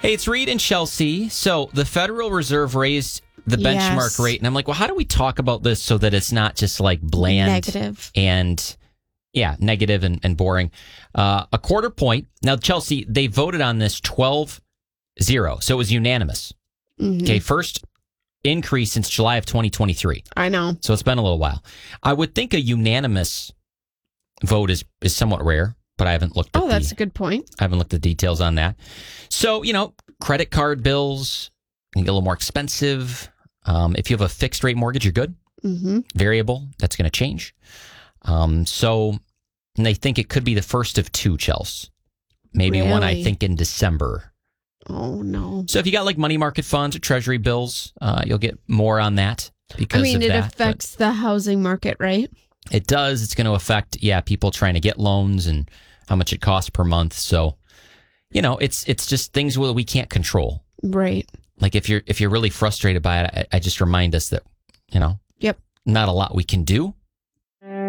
Hey, it's Reed and Chelsea. So the Federal Reserve raised the benchmark rate. And I'm like, well, how do we talk about this so that it's not just like bland Negative. and negative and boring? A quarter point. Now, Chelsea, they voted on this 12-0. So it was unanimous. Mm-hmm. Okay, first increase since July of 2023. I know. So it's been a little while. I would think a unanimous vote is somewhat rare, but I haven't looked at that's a good point. I haven't looked at the details on that. So, credit card bills can get a little more expensive. If you have a fixed rate mortgage, you're good. Mm-hmm. Variable, that's going to change. So they think it could be the first of two, Chelsea. Maybe one, I think, in December. Oh, no. So if you got like money market funds or treasury bills, you'll get more on that because of that. It affects the housing market, right? It does. It's going to affect, people trying to get loans and how much it costs per month. So, it's just things we can't control. Right. Like if you're really frustrated by it, I just remind us that, Yep. not a lot we can do.